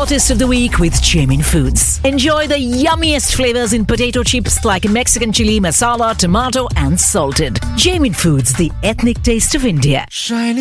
Hottest of the week with Jamin Foods. Enjoy the yummiest flavors in potato chips like Mexican chili, masala, tomato and salted. Jamin Foods, the ethnic taste of India.